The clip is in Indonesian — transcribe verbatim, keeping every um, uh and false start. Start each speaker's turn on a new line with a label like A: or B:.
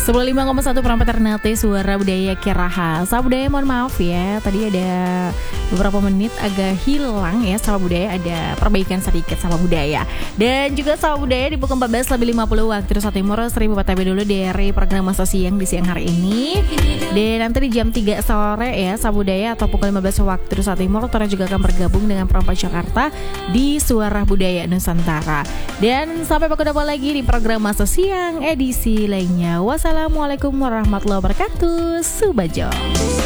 A: sembilan puluh lima koma satu Perempat Ternate Suara Budaya Kiraha. Sahabat budaya mohon maaf ya, tadi ada beberapa menit agak hilang ya. Sahabat budaya ada perbaikan sedikit sahabat budaya. Dan juga sahabat budaya di pukul empat belas lebih lima puluh waktu Indonesia Timur seribu P T B dulu dari program Masa Siang di siang hari ini. Dan nanti di jam tiga sore ya sahabat budaya atau pukul lima belas waktu Indonesia Timur Tora juga akan bergabung dengan Perempat Jakarta di Suara Budaya Nusantara. Dan sampai berjumpa lagi di program Masa Siang edisi lainnya. Wassalamualaikum warahmatullahi wabarakatuh. Subajo.